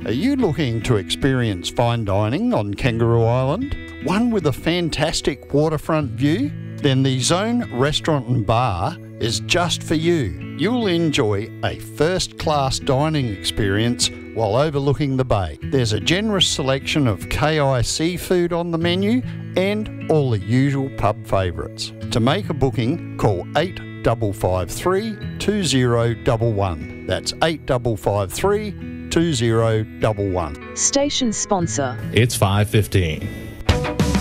Are you looking to experience fine dining on Kangaroo Island? One with a fantastic waterfront view? Then the Zone Restaurant and Bar is just for you. You'll enjoy a first-class dining experience while overlooking the bay. There's a generous selection of KI seafood on the menu and all the usual pub favourites. To make a booking, call 8553 2011. That's 8553 2011. Station sponsor. It's 5:15.